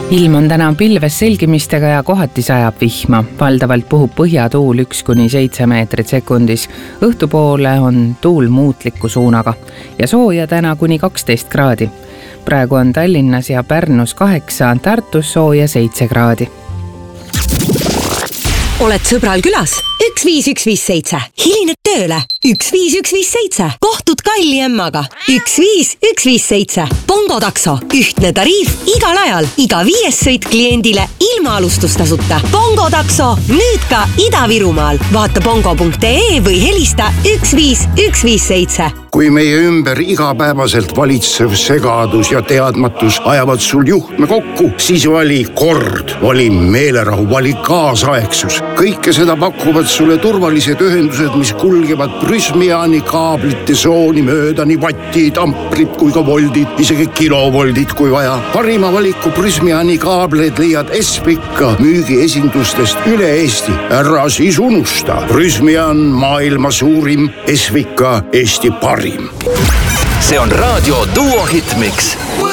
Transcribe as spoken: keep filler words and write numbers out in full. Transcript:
Ilm on täna pilves selgimistega ja kohati sajab vihma. Valdavalt puhub põhjatuul üks kuni seitse meetrit sekundis. Õhtupoole on tuul muutliku suunaga ja sooja täna kuni kaksteist kraadi. Praegu on Tallinnas ja Pärnus kaheksa, Tartus sooja seitse kraadi. Oled sõbral külas? üks viis üks viis seitse. Hilined tööle? üks viis üks viis seitse. Kohtud Kalli emmaga? üks viis üks viis seitse. Bongo takso. Ühtne tariif igal ajal. Iga viies sõit kliendile ilma alustustasuta. Bongo takso. Nüüd ka Ida-Virumaal. Vaata bongo punkt ee või helista üks viis üks viis seitse. Kui meie ümber igapäevaselt valitsev segadus ja teadmatus ajavad sul juhtme kokku, siis vali kord, vali meelerahu, vali kaasaegsus. Kõike seda pakuvad sulle turvalised ühendused, mis kulgevad Prysmiani kaablite sooni mööda, nii vattid, amprid kui ka voldid, isegi kilovoldid kui vaja. Parima valiku Prysmiani kaableid leiad Esvika müügiesindustest üle Eesti. Ära siis unusta. Prysmian maailma suurim, Esvika Eesti parim. See on Raadio Duo Hitmix.